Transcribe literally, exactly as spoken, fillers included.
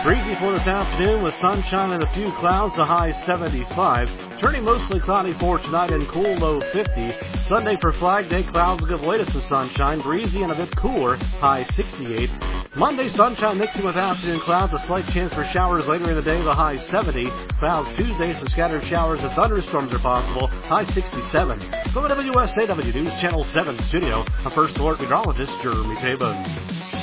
Breezy for this afternoon with sunshine and a few clouds, a high seventy-five. Turning mostly cloudy for tonight and cool, low fifty. Sunday for Flag Day, clouds give way to some sunshine, breezy and a bit cooler, high sixty-eight. Monday, sunshine mixing with afternoon clouds, a slight chance for showers later in the day, the high seventy. Clouds Tuesday, some scattered showers and thunderstorms are possible, high sixty-seven. From the W S A W News Channel seven studio, I'm First Alert meteorologist Jeremy Tabin.